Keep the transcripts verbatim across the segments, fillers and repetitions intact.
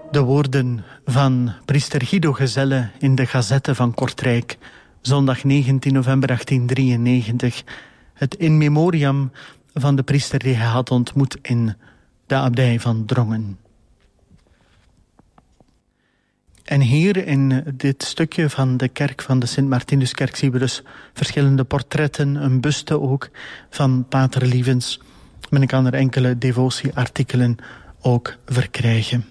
De woorden van priester Guido Gezelle in de Gazette van Kortrijk, zondag negentien november achttiendrieënnegentig. Het in memoriam van de priester die hij had ontmoet in de abdij van Drongen. En hier in dit stukje van de kerk van de Sint-Martinuskerk zien we dus verschillende portretten, een buste ook van Pater Lievens. Men kan er enkele devotieartikelen ook verkrijgen.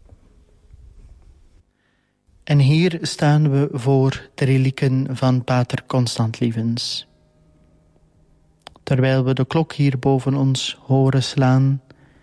En hier staan we voor de relieken van Pater Constant Lievens. Terwijl we de klok hier boven ons horen slaan,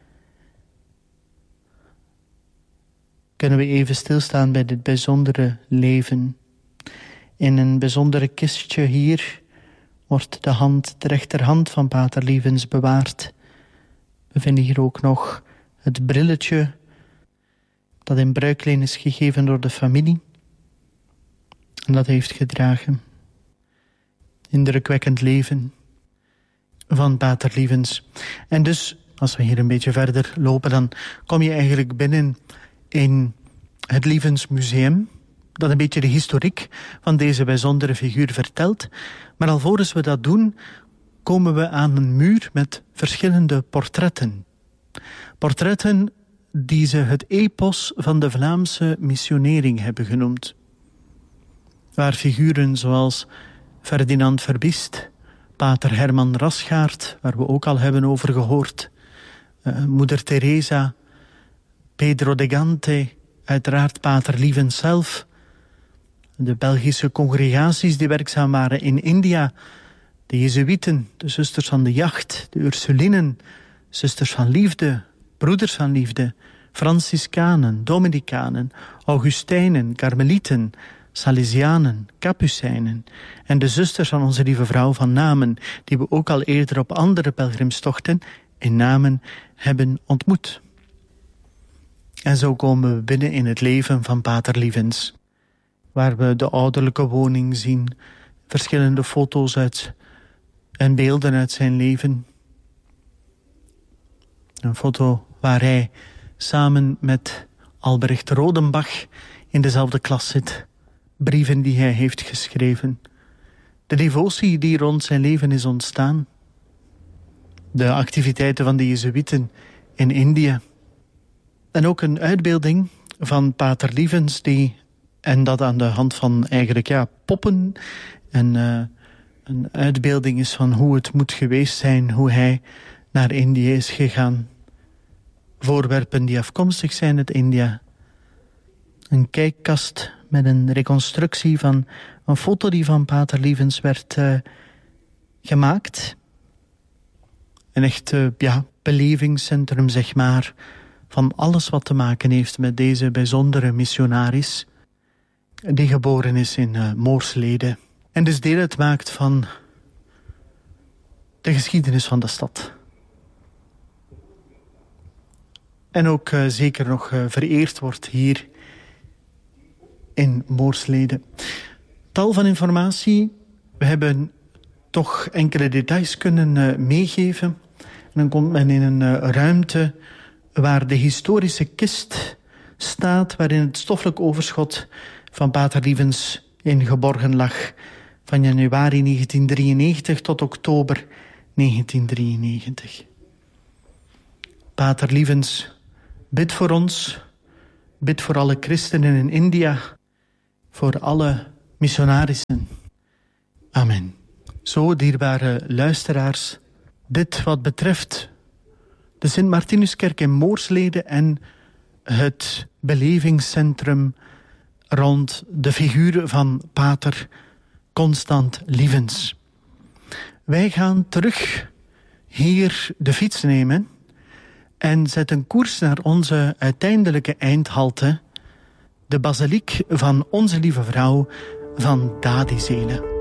kunnen we even stilstaan bij dit bijzondere leven. In een bijzondere kistje hier wordt de hand, de rechterhand van Pater Lievens bewaard. We vinden hier ook nog het brilletje dat in bruikleen is gegeven door de familie en dat heeft gedragen. Indrukwekkend leven van Pater Lievens. En dus, als we hier een beetje verder lopen, dan kom je eigenlijk binnen in het Lievensmuseum, dat een beetje de historiek van deze bijzondere figuur vertelt. Maar alvorens we dat doen, komen we aan een muur met verschillende portretten. Portretten die ze het epos van de Vlaamse missionering hebben genoemd. Waar figuren zoals Ferdinand Verbiest, Pater Herman Rasgaard, waar we ook al hebben over gehoord, uh, Moeder Teresa, Pedro de Gante, uiteraard Pater Lievens zelf, de Belgische congregaties die werkzaam waren in India, de Jezuïeten, de Zusters van de Jacht, de Ursulinen, Zusters van Liefde, Broeders van Liefde, Franciscanen, Dominicanen, Augustijnen, Karmelieten, Salesianen, Kapucijnen en de Zusters van Onze Lieve Vrouw van Namen, die we ook al eerder op andere pelgrimstochten in Namen hebben ontmoet. En zo komen we binnen in het leven van Pater Lievens, waar we de ouderlijke woning zien, verschillende foto's uit en beelden uit zijn leven. Een foto waar hij samen met Albrecht Rodenbach in dezelfde klas zit. Brieven die hij heeft geschreven. De devotie die rond zijn leven is ontstaan. De activiteiten van de Jezuïeten in Indië. En ook een uitbeelding van Pater Lievens, die, en dat aan de hand van eigenlijk ja, poppen. En uh, een uitbeelding is van hoe het moet geweest zijn, hoe hij naar Indië is gegaan. Voorwerpen die afkomstig zijn uit India. Een kijkkast met een reconstructie van een foto die van Pater Lievens werd uh, gemaakt. Een echt uh, ja, belevingscentrum, zeg maar, van alles wat te maken heeft met deze bijzondere missionaris, die geboren is in uh, Moorslede. En dus deel uitmaakt van de geschiedenis van de stad. En ook uh, zeker nog uh, vereerd wordt hier in Moorslede. Tal van informatie. We hebben toch enkele details kunnen uh, meegeven. En dan komt men in een uh, ruimte waar de historische kist staat, waarin het stoffelijk overschot van Pater Lievens in geborgen lag, van januari negentien drieënnegentig tot oktober negentien drieënnegentig. Pater Lievens, bid voor ons, bid voor alle christenen in India, voor alle missionarissen. Amen. Zo, dierbare luisteraars, dit wat betreft de Sint-Martinuskerk in Moorslede en het belevingscentrum rond de figuur van Pater Constant Lievens. Wij gaan terug hier de fiets nemen en zetten koers naar onze uiteindelijke eindhalte, de basiliek van Onze Lieve Vrouw van Dadizelen.